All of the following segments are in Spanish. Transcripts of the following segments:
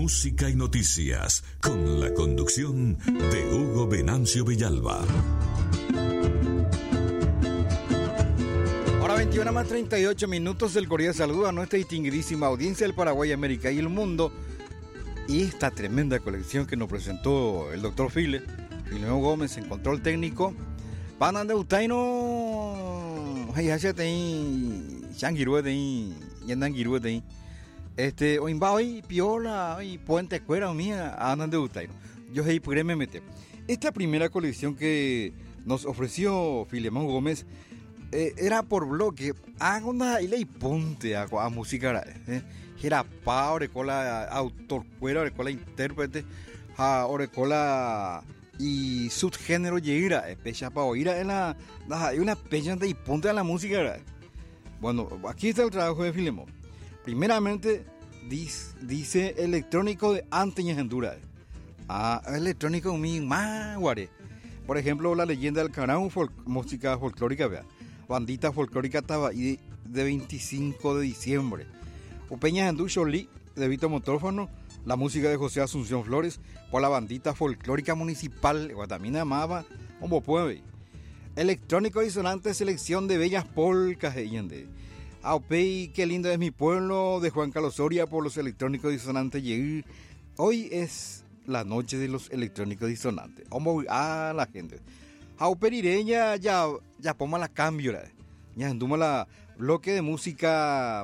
Música y noticias, con la conducción de Hugo Venancio Villalba. Ahora 21 más 38 minutos, del cordial saludo a nuestra distinguidísima audiencia del Paraguay, América y el mundo. Y esta tremenda colección que nos presentó el doctor Filemón Gómez en control técnico. Panan de Utaino, Oimbao Piola y Puente Cuera mía, andan de Utaino. Yo ahí podré me meter. Esta primera colección que nos ofreció Filemón Gómez era por bloque. Hago una y le ponte a música. Era pa, orecola autor cuera, orecola intérprete, orecola y subgénero llegira, pecha pa oír en la hay una pecha de y ponte a la música. Bueno, aquí está el trabajo de Filemón. Primeramente dice electrónico de Anteñas Honduras. Electrónico mi maguare. Por ejemplo, la leyenda del Carao, música folclórica, vea. Bandita folclórica estaba ahí de 25 de diciembre. Upeñas Andú Cholí, de Vito Motrófono, la música de José Asunción Flores, por la bandita folclórica municipal, Guatamina amaba, como puede. Electrónico disonante, selección de bellas polcas, Aupey, qué lindo es mi pueblo, de Juan Carlos Soria, por los electrónicos disonantes. Hoy es la noche de los electrónicos disonantes. La gente. Auperireña ya poma la cambio, ya anduma la bloque de música,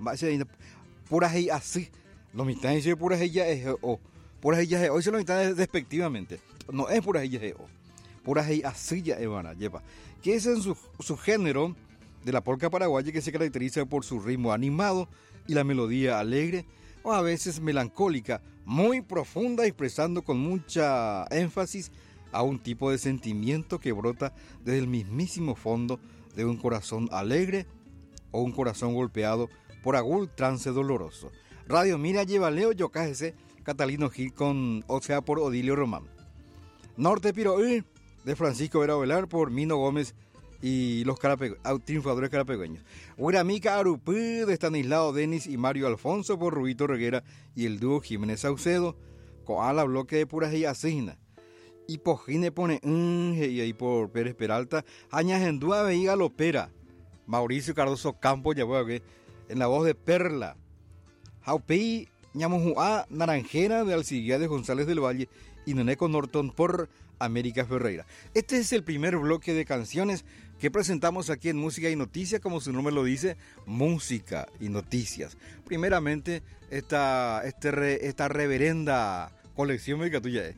pura y así. Lo mitad dice pura ella es pura ella es hoy se lo mitad despectivamente. No es pura ella es pura ella así ya evana lleva. Que es en su género de la polca paraguaya, que se caracteriza por su ritmo animado y la melodía alegre o a veces melancólica, muy profunda, expresando con mucha énfasis a un tipo de sentimiento que brota desde el mismísimo fondo de un corazón alegre o un corazón golpeado por algún trance doloroso. Radio Mira lleva Leo Yocajese, Catalino Gil con Osea por Odilio Román. Norte Piroí, de Francisco Vera Velar por Mino Gómez y los triunfadores carapegüeños. Huiramica Arupí, de Estanislao Denis y Mario Alfonso por Rubito Reguera y el dúo Jiménez Saucedo, Coala Bloque de Puras y Asigna. Y Pojine pone y ahí por Pérez Peralta, Añas en Dúa Veiga Lopera, Mauricio Cardoso Campo, ya voy a ver, en la voz de Perla. Jaupei Ñamujua Naranjera, de Alcibiades González del Valle y Neneco Norton por América Ferreira. Este es el primer bloque de canciones que presentamos aquí en Música y Noticias, como su nombre lo dice, Música y Noticias. Primeramente, esta reverenda colección médica tuya,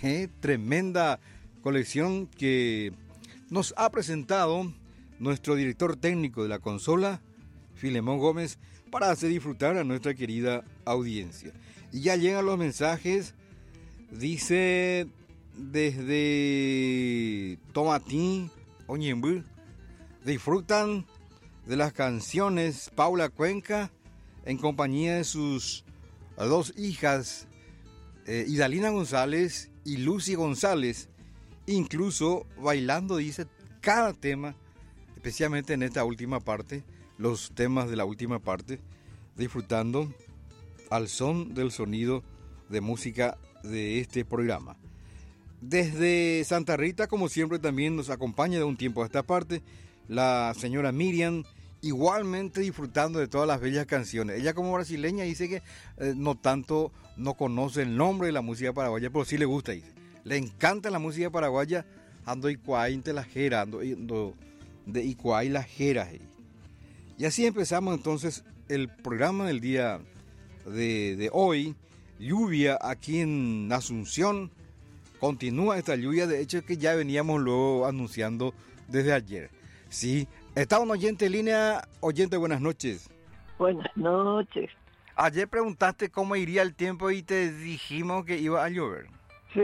tremenda colección que nos ha presentado nuestro director técnico de la consola, Filemón Gómez, para hacer disfrutar a nuestra querida audiencia. Y ya llegan los mensajes, dice desde Tomatín, Oñembú, disfrutan de las canciones Paula Cuenca en compañía de sus dos hijas, Idalina González y Lucy González, incluso bailando, dice, cada tema, especialmente en esta última parte, los temas de la última parte, disfrutando al son del sonido de música de este programa. Desde Santa Rita, como siempre, también nos acompaña de un tiempo a esta parte la señora Miriam, igualmente disfrutando de todas las bellas canciones. Ella, como brasileña, dice que no conoce el nombre de la música paraguaya, pero sí le gusta, dice. Le encanta la música paraguaya, ando Icuay inte la jera, ando de Icuay la jera. Y así empezamos entonces el programa del día de hoy. Lluvia aquí en Asunción. Continúa esta lluvia, de hecho que ya veníamos luego anunciando desde ayer. Sí, está un oyente en línea. Oyente, buenas noches. Buenas noches. Ayer preguntaste cómo iría el tiempo y te dijimos que iba a llover.